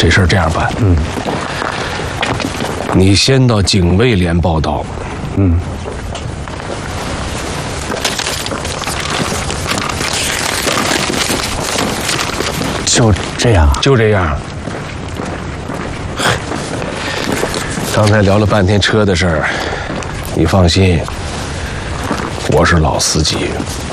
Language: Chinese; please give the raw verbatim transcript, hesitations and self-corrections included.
这事儿这样办，嗯，你先到警卫连报道，嗯。 就这样， 就这样。刚才聊了半天车的事儿，你放心，我是老司机。